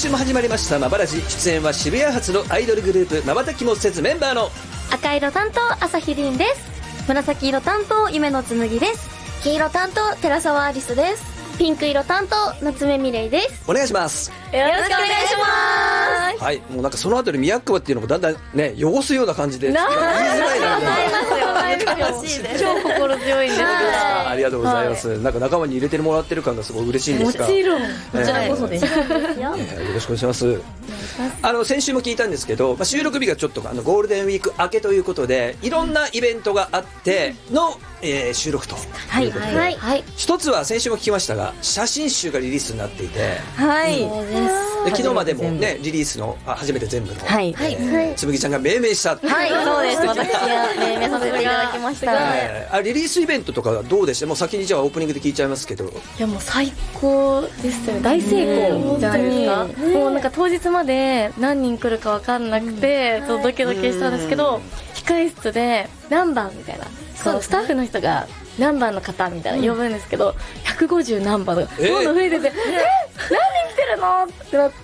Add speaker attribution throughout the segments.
Speaker 1: 週も始まりましたまばらじ。出演は渋谷発のアイドルグループまばたきもせずメンバーの
Speaker 2: 赤色担当朝日凛です。紫色担当夢の紬です。黄色担当寺澤アリスです。ピンク色担当夏目みれいです。
Speaker 1: お願いします。
Speaker 2: よろしくお願いします。
Speaker 1: はい、もうなんかその後で宮川っていうのもだんだんね汚すような感じで言いづらいな。
Speaker 2: 超心強いんですが、
Speaker 1: ありがとうございます、なんか仲間に入れてもらってる感がすごい嬉しいんですが、
Speaker 2: もちろんこちらこそです、
Speaker 1: よろしくお願いします。先週も聞いたんですけど、収録日がちょっとゴールデンウィーク明けということでいろんなイベントがあっての、収録ということで、はい、一つは先週も聞きましたが写真集がリリースになっていて、
Speaker 2: はい、
Speaker 1: で昨日までもねリリースの初めて全部の、
Speaker 2: はい、
Speaker 1: つむぎちゃんが命名した、
Speaker 2: はい、そうです。私が命名させていただきました。
Speaker 1: リリースイベントとかどうでした？もう先にじゃあオープニングで聞いちゃいますけど。
Speaker 3: いやもう最高ですよね。大成功じゃないですか。もうなんか当日まで何人来るか分かんなくて、ドキドキしたんですけど、控室で何番みたいな、そうスタッフの人が何番の方みたいな呼ぶんですけど、150何番がどんどん増えてて、何人来てるのってなって、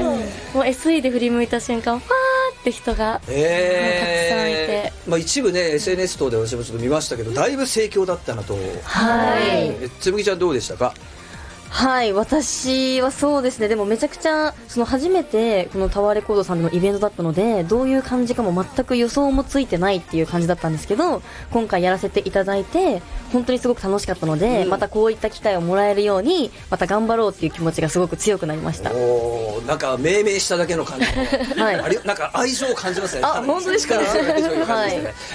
Speaker 3: もう SE で振り向いた瞬間ファーって人が、たくさんいて、
Speaker 1: 一部ね SNS 等で私もちょっと見ましたけど、だいぶ盛況だったなと。
Speaker 2: はい、
Speaker 1: つむぎちゃんどうでしたか？
Speaker 4: はい、私はそうですね。でもめちゃくちゃ初めてこのタワーレコードさんのイベントだったので、どういう感じかも全く予想もついてないっていう感じだったんですけど、今回やらせていただいて本当にすごく楽しかったので、またこういった機会をもらえるようにまた頑張ろうっていう気持ちがすごく強くなりました。
Speaker 1: おー、なんか命名しただけの感じはい、なんか愛情を感じますね。
Speaker 4: あ、本当ですか？
Speaker 1: はい。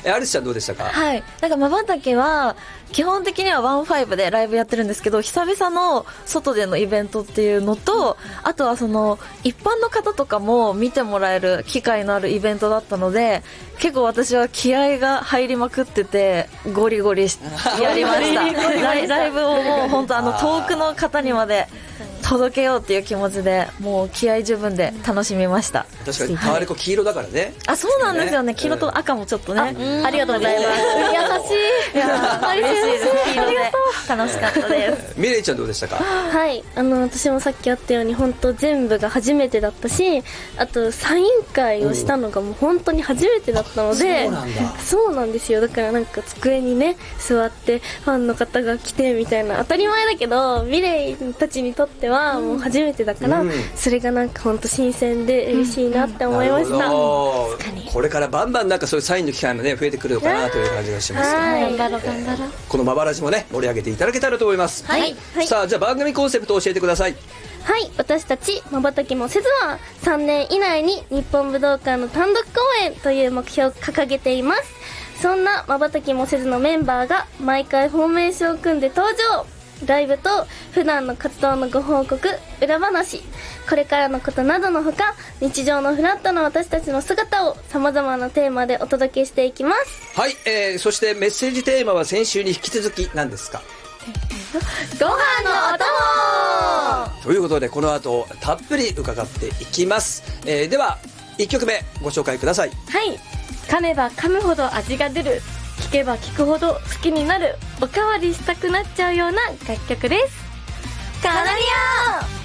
Speaker 1: アリスちゃんどうでしたか？
Speaker 4: はい、なんかまばたけは基本的には15でライブやってるんですけど、久々の外でのイベントっていうのと、あとは一般の方とかも見てもらえる機会のあるイベントだったので、結構私は気合が入りまくっててゴリゴリやりましたライブをもう本当遠くの方にまで届けようっていう気持ちで、もう気合十分で楽しみまし
Speaker 1: た。確かにタワレコ黄色だからね。
Speaker 4: あ、そうなんですよね。黄色と赤もちょっとね。ありがとうございます。
Speaker 2: 優しい。いや
Speaker 4: 嬉しいです。黄色で楽しかったです。
Speaker 1: ミレイちゃんどうでしたか？
Speaker 3: はい、私もさっきあったように本当全部が初めてだったし、あとサイン会をしたのがもう本当に初めてだったので、
Speaker 1: そうなんだ。
Speaker 3: そうなんですよ。だからなんか机にね座ってファンの方が来てみたいな、当たり前だけどミレイたちにとってはもう初めてだから、それがなんか本当新鮮で嬉しいなって思いました。
Speaker 1: これからバンバンなんかそういうサインの機会もね増えてくるのかなという感じがします。
Speaker 2: 頑張ろう。
Speaker 1: このまばらじもね盛り上げていただけたらと思います。
Speaker 2: はい、
Speaker 1: さあじゃあ番組コンセプトを教えてください。
Speaker 3: はい、私たちまばたきもせずは3年以内に日本武道館の単独公演という目標を掲げています。そんなまばたきもせずのメンバーが毎回フォーメーションを組んで登場。ライブと普段の活動のご報告、裏話、これからのことなどのほか、日常のフラットな私たちの姿を様々なテーマでお届けしていきます。
Speaker 1: はい、そしてメッセージテーマは先週に引き続き何ですか？
Speaker 2: ご飯のお供
Speaker 1: ということでこの後たっぷり伺っていきます。では1曲目ご紹介ください。
Speaker 3: はい、噛めば噛むほど味が出る、聞けば聞くほど好きになる、おかわりしたくなっちゃうような楽曲です。
Speaker 2: カナリア